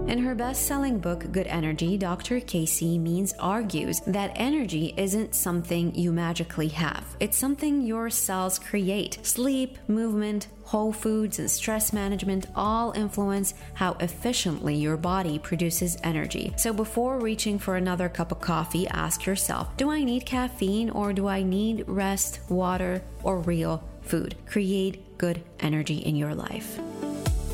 In her best-selling book, Good Energy, Dr. Casey Means argues that energy isn't something you magically have. It's something your cells create. Sleep, movement, whole foods, and stress management all influence how efficiently your body produces energy. So before reaching for another cup of coffee, ask yourself, do I need caffeine or do I need rest, water, or real food? Create good energy in your life.